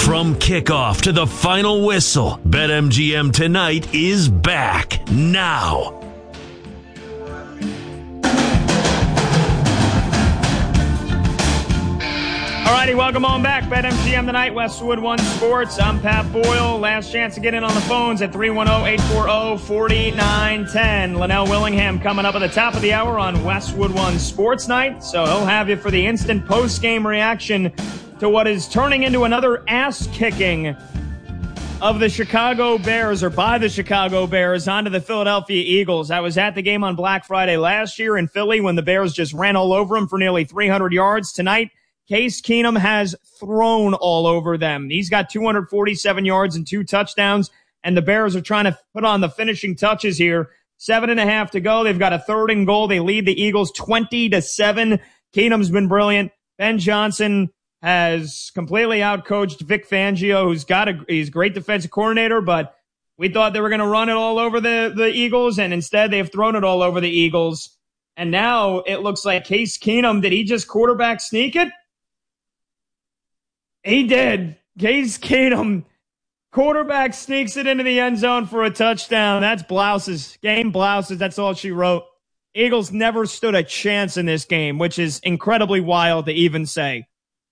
From kickoff to the final whistle, BetMGM Tonight is back now. Alrighty, welcome on back. BetMGM Tonight, Westwood One Sports. I'm Pat Boyle. Last chance to get in on the phones at 310-840-4910. Linnell Willingham coming up at the top of the hour on Westwood One Sports Night. So he'll have you for the instant post-game reaction to what is turning into another ass-kicking of the Chicago Bears, or by the Chicago Bears, onto the Philadelphia Eagles. I was at the game on Black Friday last year in Philly when the Bears just ran all over them for nearly 300 yards. Tonight, Case Keenum has thrown all over them. He's got 247 yards and 2 touchdowns, and the Bears are trying to put on the finishing touches here. 7.5 to go. They've got a 3rd and goal. They lead the Eagles 20-7. Keenum's been brilliant. Ben Johnson has completely outcoached Vic Fangio, he's a great defensive coordinator, but we thought they were going to run it all over the Eagles, and instead they've thrown it all over the Eagles. And now it looks like Case Keenum, did he just quarterback sneak it? He did. Case Keenum, quarterback sneaks it into the end zone for a touchdown. That's blouses. Game blouses. That's all she wrote. Eagles never stood a chance in this game, which is incredibly wild to even say.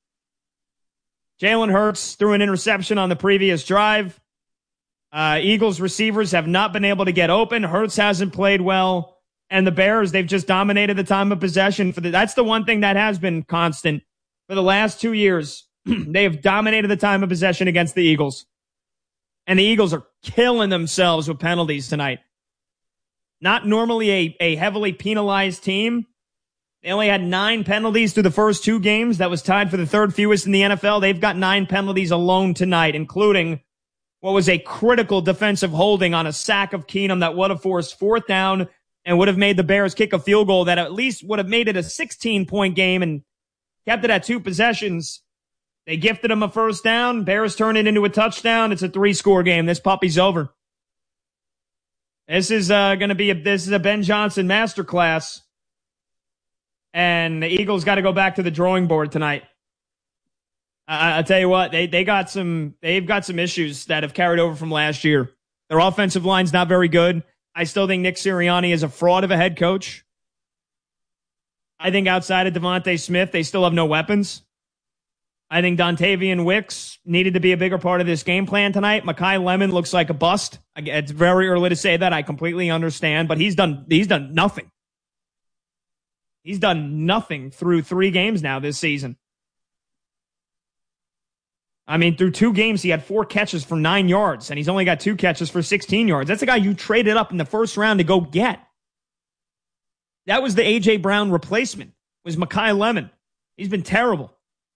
Jalen Hurts threw an interception on the previous drive. Eagles receivers have not been able to get open. Hurts hasn't played well. And the Bears, they've just dominated the time of possession. That's the one thing that has been constant for the last 2 years. They have dominated the time of possession against the Eagles. And the Eagles are killing themselves with penalties tonight. Not normally a heavily penalized team. They only had 9 penalties through the first 2 games. That was tied for the 3rd fewest in the NFL. They've got 9 penalties alone tonight, including what was a critical defensive holding on a sack of Keenum that would have forced 4th down and would have made the Bears kick a field goal that at least would have made it a 16-point game and kept it at 2 possessions. They gifted him a 1st down. Bears turn it into a touchdown. It's a 3-score game. This puppy's over. This is a Ben Johnson masterclass. And the Eagles got to go back to the drawing board tonight. I tell you what, they've got some issues that have carried over from last year. Their offensive line's not very good. I still think Nick Sirianni is a fraud of a head coach. I think outside of Devontae Smith, they still have no weapons. I think Dontavian Wicks needed to be a bigger part of this game plan tonight. Mekhi Lemon looks like a bust. It's very early to say that. I completely understand, but he's done nothing. He's done nothing through 3 games now this season. I mean, through 2 games, he had 4 catches for 9 yards, and he's only got 2 catches for 16 yards. That's a guy you traded up in the 1st round to go get. That was the A.J. Brown replacement, was Mekhi Lemon. He's been terrible.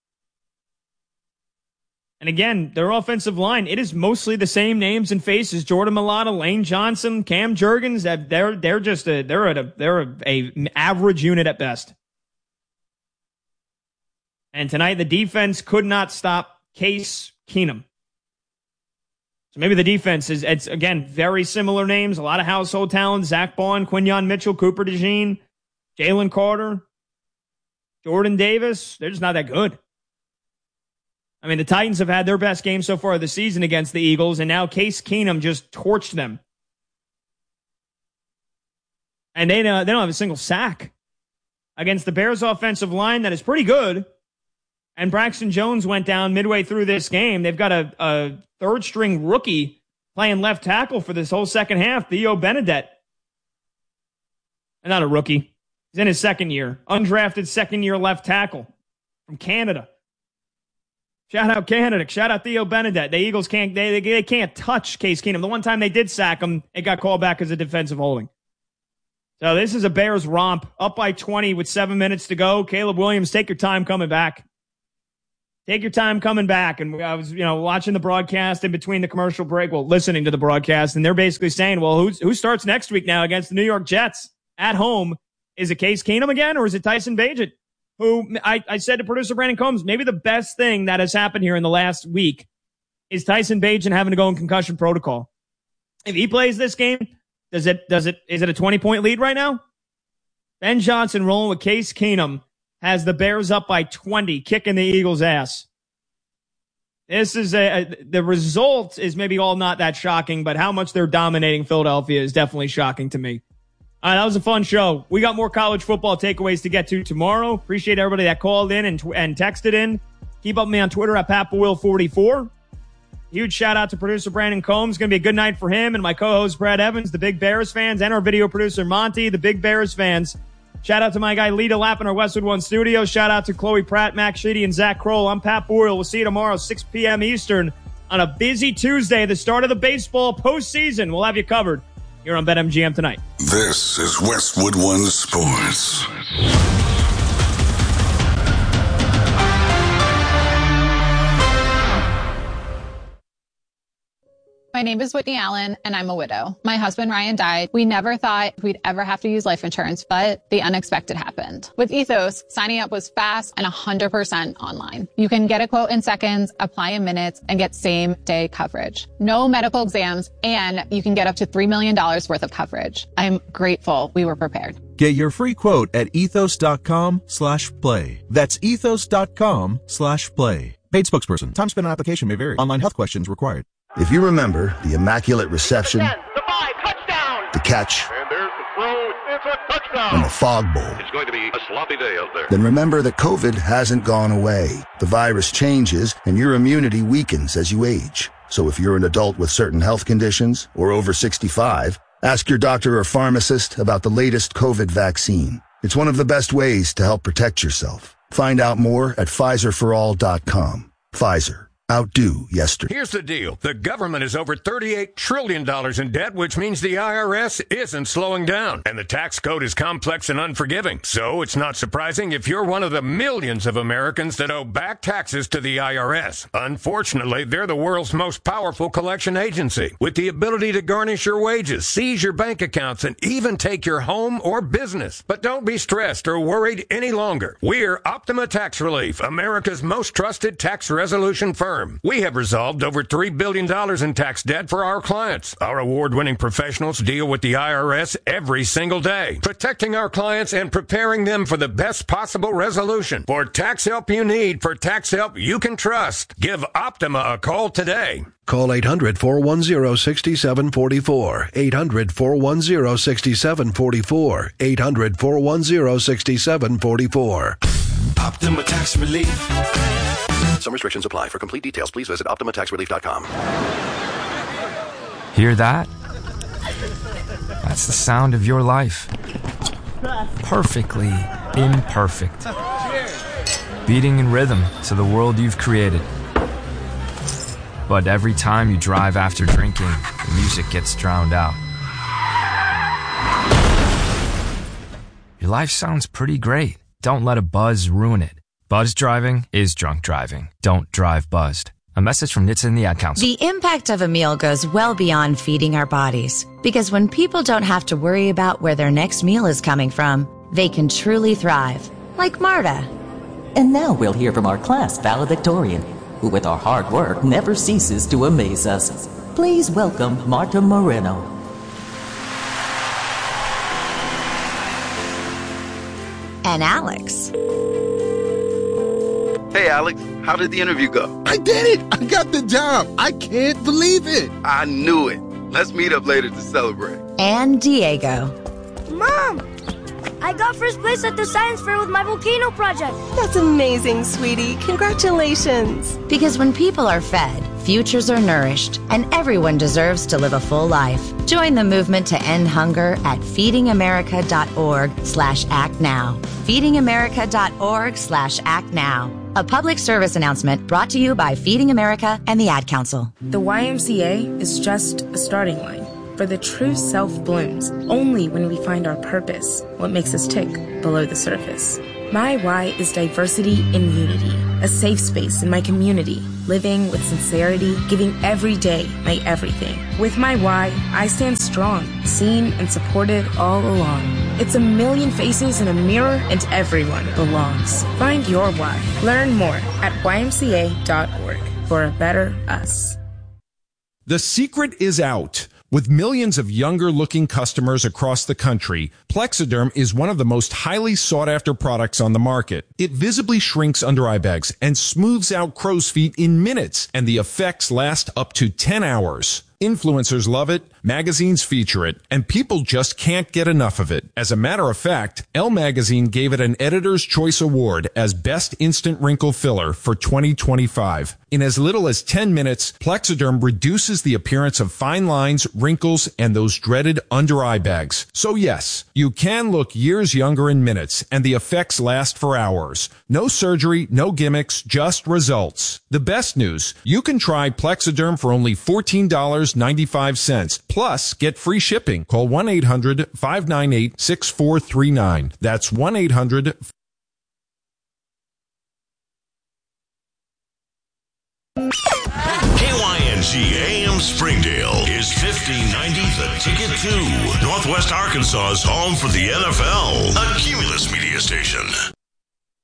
And again, their offensive line, it is mostly the same names and faces. Jordan Mailata, Lane Johnson, Cam Jurgens. They're an average unit at best. And tonight, the defense could not stop Case Keenum. So maybe the defense it's again, very similar names, a lot of household talent. Zach Bond, Quinyon Mitchell, Cooper DeJean, Jalen Carter, Jordan Davis. They're just not that good. I mean, the Titans have had their best game so far this season against the Eagles, and now Case Keenum just torched them. And they don't have a single sack against the Bears' offensive line that is pretty good. And Braxton Jones went down midway through this game. They've got a 3rd-string rookie playing left tackle for this whole second half, Theo Benedette. And not a rookie. He's in his 2nd year. Undrafted 2nd-year left tackle from Canada. Shout out Canada. Shout out Theo Benedette. The Eagles can't touch Case Keenum. The one time they did sack him, it got called back as a defensive holding. So this is a Bears romp. Up by 20 with 7 minutes to go. Caleb Williams, take your time coming back. Take your time coming back. And I was, watching the broadcast in between the commercial break, listening to the broadcast, and they're basically saying, well, who starts next week now against the New York Jets at home? Is it Case Keenum again, or is it Tyson Bagent? Who I said to producer Brandon Combs, maybe the best thing that has happened here in the last week is Tyson Bagent having to go in concussion protocol. If he plays this game, is it a 20-point lead right now? Ben Johnson rolling with Case Keenum has the Bears up by 20, kicking the Eagles' ass. This is the result is maybe all not that shocking, but how much they're dominating Philadelphia is definitely shocking to me. All right, that was a fun show. We got more college football takeaways to get to tomorrow. Appreciate everybody that called in and texted in. Keep up with me on Twitter at PatBoyle44. Huge shout out to producer Brandon Combs. Going to be a good night for him and my co-host Brad Evans, the Big Bears fans, and our video producer Monty, the Big Bears fans. Shout out to my guy Lita Lapp in our Westwood One studio. Shout out to Chloe Pratt, Max Sheedy, and Zach Kroll. I'm Pat Boyle. We'll see you tomorrow, 6 p.m. Eastern, on a busy Tuesday, the start of the baseball postseason. We'll have you covered here on BetMGM tonight. This is Westwood One Sports. My name is Whitney Allen, and I'm a widow. My husband, Ryan, died. We never thought we'd ever have to use life insurance, but the unexpected happened. With Ethos, signing up was fast and 100% online. You can get a quote in seconds, apply in minutes, and get same-day coverage. No medical exams, and you can get up to $3 million worth of coverage. I'm grateful we were prepared. Get your free quote at ethos.com/play. That's ethos.com/play. Paid spokesperson. Time spent on application may vary. Online health questions required. If you remember the immaculate reception, the 5, touchdown, the catch, and there's the throw, it's a touchdown, and the fog bowl, it's going to be a sloppy day out there. Then remember that COVID hasn't gone away. The virus changes and your immunity weakens as you age. So if you're an adult with certain health conditions or over 65, ask your doctor or pharmacist about the latest COVID vaccine. It's one of the best ways to help protect yourself. Find out more at PfizerForAll.com. Pfizer. Outdo yesterday. Here's the deal. The government is over $38 trillion in debt, which means the IRS isn't slowing down. And the tax code is complex and unforgiving. So it's not surprising if you're one of the millions of Americans that owe back taxes to the IRS. Unfortunately, they're the world's most powerful collection agency, with the ability to garnish your wages, seize your bank accounts, and even take your home or business. But don't be stressed or worried any longer. We're Optima Tax Relief, America's most trusted tax resolution firm. We have resolved over $3 billion in tax debt for our clients. Our award-winning professionals deal with the IRS every single day, protecting our clients and preparing them for the best possible resolution. For tax help you need, for tax help you can trust, give Optima a call today. Call 800-410-6744. 800-410-6744. 800-410-6744. Optima Tax Relief. Some restrictions apply. For complete details, please visit OptimaTaxRelief.com. Hear that? That's the sound of your life. Perfectly imperfect. Beating in rhythm to the world you've created. But every time you drive after drinking, the music gets drowned out. Your life sounds pretty great. Don't let a buzz ruin it. Buzz driving is drunk driving. Don't drive buzzed. A message from NHTSA and the Ad Council. The impact of a meal goes well beyond feeding our bodies. Because when people don't have to worry about where their next meal is coming from, they can truly thrive. Like Marta. And now we'll hear from our class valedictorian, who with our hard work never ceases to amaze us. Please welcome Marta Moreno. And Alex. Hey, Alex, how did the interview go? I did it! I got the job! I can't believe it! I knew it. Let's meet up later to celebrate. And Diego. Mom! I got first place at the science fair with my volcano project. That's amazing, sweetie. Congratulations. Because when people are fed, futures are nourished, and everyone deserves to live a full life. Join the movement to end hunger at feedingamerica.org/actnow. feedingamerica.org/actnow. A public service announcement brought to you by Feeding America and the Ad Council. The YMCA is just a starting line. For the true self blooms only when we find our purpose, what makes us tick below the surface. My why is diversity in unity, a safe space in my community, living with sincerity, giving every day my everything. With my why, I stand strong, seen and supported all along. It's a million faces in a mirror and everyone belongs. Find your why. Learn more at ymca.org for a better us. The secret is out. With millions of younger-looking customers across the country, Plexiderm is one of the most highly sought-after products on the market. It visibly shrinks under-eye bags and smooths out crow's feet in minutes, and the effects last up to 10 hours. Influencers love it, magazines feature it, and people just can't get enough of it. As a matter of fact, Elle Magazine gave it an Editor's Choice Award as Best Instant Wrinkle Filler for 2025. In as little as 10 minutes, Plexiderm reduces the appearance of fine lines, wrinkles, and those dreaded under-eye bags. So yes, you can look years younger in minutes, and the effects last for hours. No surgery, no gimmicks, just results. The best news, you can try Plexiderm for only $14.95. Plus, get free shipping. Call 1-800-598-6439. That's 1-800- KYNG AM Springdale is 1590 The Ticket 2, Northwest Arkansas's home for the NFL, a Cumulus media station.